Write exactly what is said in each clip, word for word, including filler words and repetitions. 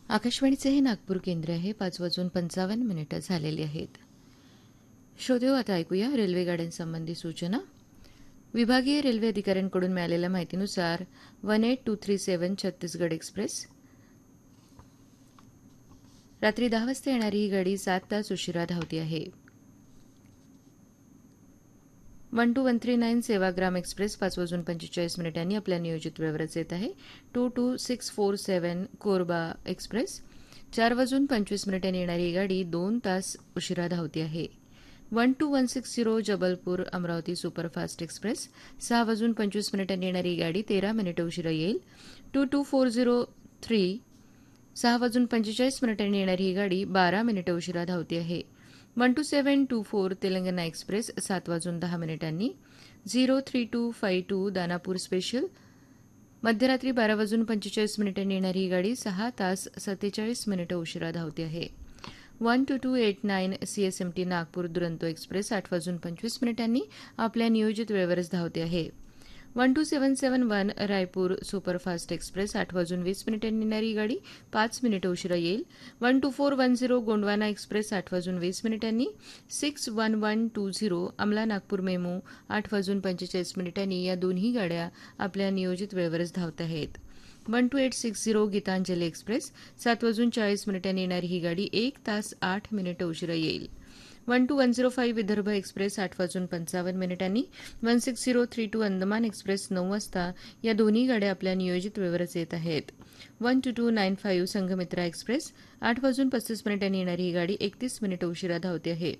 आकाशवाणीचे हे नागपूर केंद्र आहे. पाच वाजून पंचावन्न मिनिटं झालेली आहेत. श्रोतेहो, आता ऐकूया रेल्वे गाड्यांसंबंधी सूचना. विभागीय रेल्वे अधिकाऱ्यांकडून मिळालेल्या माहितीनुसार one eight to three seven Chhattisgarh express रात्री दहा वाजता येणारी ही गाडी सात तास उशिरा धावती आहे. One two one three nine Sevagram express पाच वाजून पंचेचाळीस मिनिटांनी आपल्या नियोजित वेळेवरच येत आहे. To to six four seven Korba express चार वाजून पंचवीस मिनिटांनी येणारी ही गाडी दोन तास उशिरा धावती आहे. One two one six zero Jabalpur Amravati superfast express सहा वाजून पंचवीस मिनिटांनी येणारी ही गाडी तेरा मिनिटं उशिरा येईल. To to four zero three सहा वाजून पंचेचाळीस मिनिटांनी येणारी ही गाडी बारा मिनिटं उशिरा धावती आहे. One two seven to four Telangana express सात वाजून दहा मिनिटांनी. Zero three to five to Danapur special मध्यरात्री बारा वाजून पंचेचाळीस मिनिटांनी येणारी ही गाडी सहा तास सत्तेचाळीस मिनिटं उशिरा धावती आहे. One two to eight nine CSMT Nagpur Duronto express आठ वाजून पंचवीस मिनिटांनी आपल्या नियोजित वेळेवरच धावते आहे. वन टू सेवन सेवन वन रायपूर सुपरफास्ट एक्सप्रेस आठ वाजून वीस मिनिटांनी येणारी गाडी पाच मिनिटं उशिरा येईल. One two four one zero Gondwana express आठ वाजून वीस मिनिटांनी. Six one one two zero अमला नागपूर मेमू आठ वाजून पंचेचाळीस मिनिटांनी या दोन्ही गाड्या आपल्या नियोजित वेळेवरच धावत आहेत. One two eight six zero Gitanjali express सात वाजून चाळीस मिनिटांनी येणारी ही गाडी एक तास आठ मिनिटं उशिरा येईल. One two one zero five Vidarbha express आठ वाजून पंचावन्न मिनिटांनी. One six zero three to Andaman express नऊ वाजता या दोन्ही गाड्या आपल्या नियोजित वेळेवरच येत आहेत. One two to nine five Sanghamitra express आठ वाजून पस्तीस मिनिटांनी येणारी ही गाडी एकतीस मिनिटं उशिरा धावते आहे.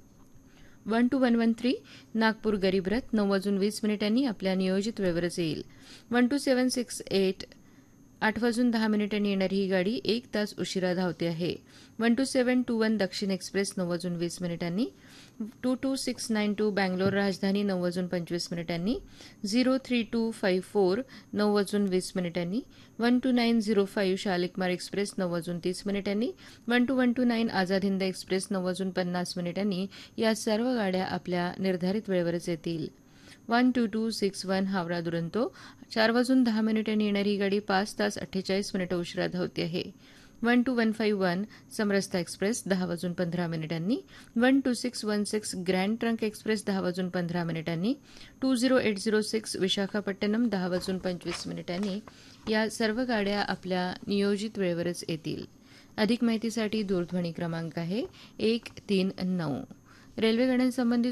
One two one one three Nagpur गरीब रथ नऊ वाजून वीस मिनिटांनी आपल्या नियोजित वेळेवरच येईल. वन टू सेवन सिक्स एट आठ वाजून दहा मिनिटांनी येणारी ही गाडी एक तास उशिरा धावते आहे. One two seven to one दक्षिण एक्सप्रेस नऊ वाजून वीस मिनिटांनी. To to six nine to Bangalore राजधानी नऊ वाजून पंचवीस मिनिटांनी. Zero three to five four नऊ वाजून वीस मिनिटांनी. One two nine zero five शालिकमार express नऊ वाजून तीस मिनिटांनी. One two one two nine Azad Hind express नऊ वाजून पन्नास मिनिटांनी या सर्व गाड्या आपल्या निर्धारित वेळेवरच येतील. One two to six one Howrah Duronto चार वाजून दहा मिनिटांनी येणारी ही गाडी पाच तास अठ्ठेचाळीस मिनिटं उशिरा धावते आहे. One two one five one समरस्ता express दहा वाजून पंधरा मिनिटांनी. One two six one six grand trunk express दहा वाजून पंधरा मिनिटांनी. To zero eight zero six Visakhapatnam दहा वाजून पंचवीस मिनिटांनी या सर्व गाड्या आपल्या नियोजित वेळेवरच येतील. अधिक माहितीसाठी दूरध्वनी क्रमांक आहे एक तीन नऊ. रेल्वे गाड्यांसंबंधी